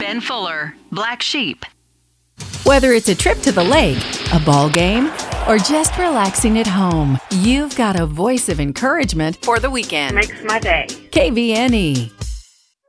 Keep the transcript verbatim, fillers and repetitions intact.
Ben Fuller, Black Sheep. Whether it's a trip to the lake, a ball game, or just relaxing at home, you've got a voice of encouragement for the weekend. Makes my day. K V N E.